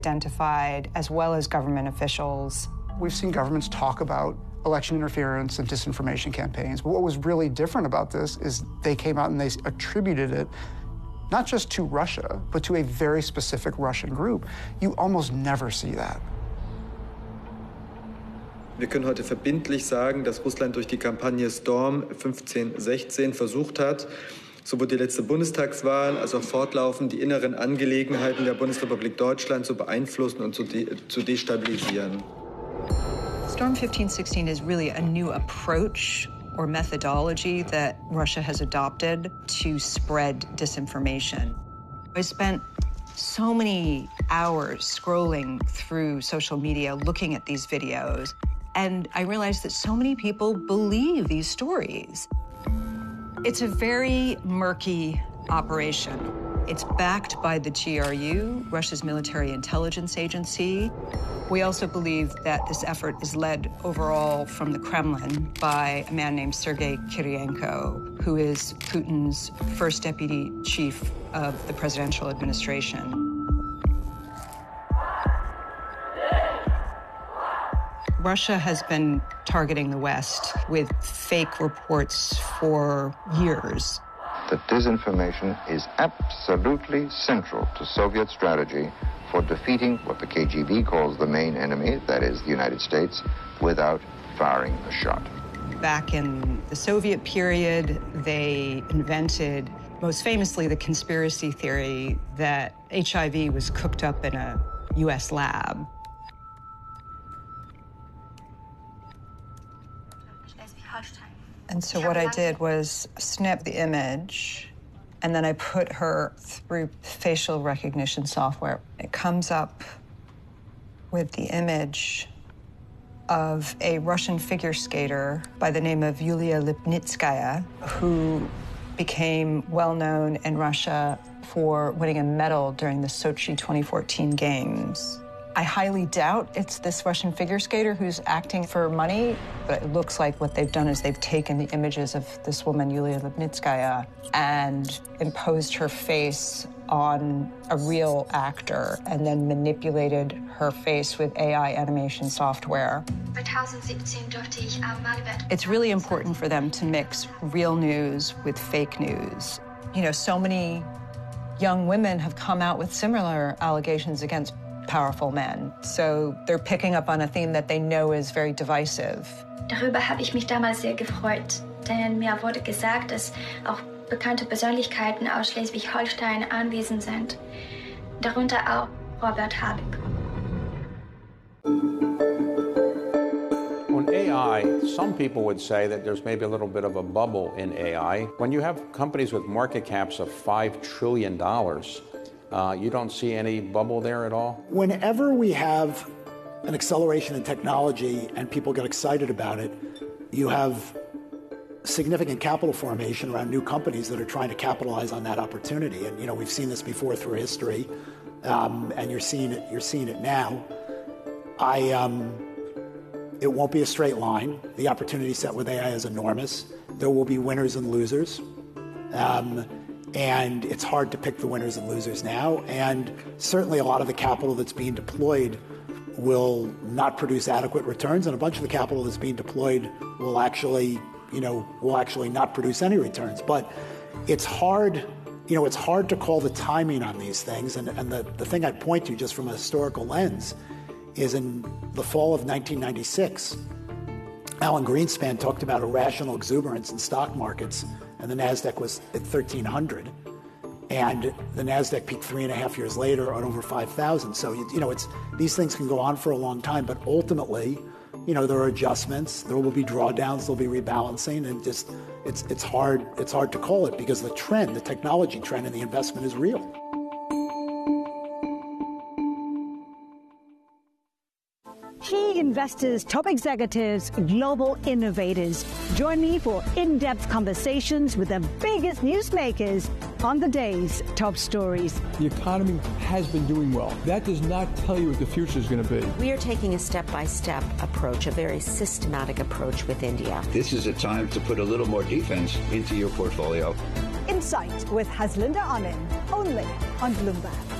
identified, as well as government officials. We've seen governments talk about election interference and disinformation campaigns, but what was really different about this is they came out and they attributed it not just to Russia, but to a very specific Russian group. You almost never see that. Wir können heute verbindlich sagen, dass Russland durch die Kampagne Storm 15/16 versucht hat, sowohl die letzte Bundestagswahl als auch fortlaufend die inneren Angelegenheiten der Bundesrepublik Deutschland zu beeinflussen und zu destabilisieren. Storm 15/16 is really a new approach or methodology that Russia has adopted to spread disinformation. I spent so many hours scrolling through social media looking at these videos, and I realized that so many people believe these stories. It's a very murky operation. It's backed by the GRU, Russia's military intelligence agency. We also believe that this effort is led overall from the Kremlin by a man named Sergei Kiriyenko, who is Putin's first deputy chief of the presidential administration. Russia has been targeting the West with fake reports for years. That disinformation is absolutely central to Soviet strategy for defeating what the KGB calls the main enemy, that is the United States, without firing a shot. Back in the Soviet period, they invented, most famously, the conspiracy theory that HIV was cooked up in a US lab. And so what I did was snap the image, and then I put her through facial recognition software. It comes up with the image of a Russian figure skater by the name of Yulia Lipnitskaya, who became well-known in Russia for winning a medal during the Sochi 2014 Games. I highly doubt it's this Russian figure skater who's acting for money, but it looks like what they've done is they've taken the images of this woman, Yulia Lipnitskaya, and imposed her face on a real actor and then manipulated her face with AI animation software. It's really important for them to mix real news with fake news. You know, so many young women have come out with similar allegations against powerful men. So they're picking up on a theme that they know is very divisive. Darüber habe ich mich damals sehr gefreut, denn mir wurde gesagt, dass auch bekannte Persönlichkeiten aus Schleswig-Holstein anwesend sind, darunter auch Robert Habeck. On AI, some people would say that there's maybe a little bit of a bubble in AI. When you have companies with market caps of $5 trillion, you don't see any bubble there at all? Whenever we have an acceleration in technology and people get excited about it, you have significant capital formation around new companies that are trying to capitalize on that opportunity. And, you know, we've seen this before through history, and you're seeing it now. It won't be a straight line. The opportunity set with AI is enormous. There will be winners and losers. And it's hard to pick the winners and losers now. And certainly a lot of the capital that's being deployed will not produce adequate returns, and a bunch of the capital that's being deployed will actually not produce any returns. But it's hard, it's hard to call the timing on these things. And the thing I'd point to just from a historical lens is in the fall of 1996, Alan Greenspan talked about irrational exuberance in stock markets, and the NASDAQ was at 1,300. And the NASDAQ peaked 3.5 years later at over 5,000. So, these things can go on for a long time, but ultimately, there are adjustments, there will be drawdowns, there'll be rebalancing, and it's hard to call it because the technology trend and the investment is real. Key investors, top executives, global innovators. Join me for in-depth conversations with the biggest newsmakers on the day's top stories. The economy has been doing well. That does not tell you what the future is going to be. We are taking a step-by-step approach, a very systematic approach with India. This is a time to put a little more defense into your portfolio. Insight with Haslinda Amin, only on Bloomberg.